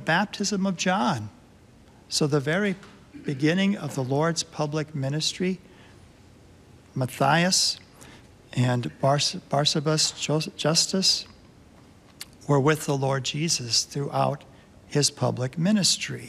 baptism of John. So the very beginning of the Lord's public ministry, Matthias and Barsabas Justus were with the Lord Jesus throughout his public ministry.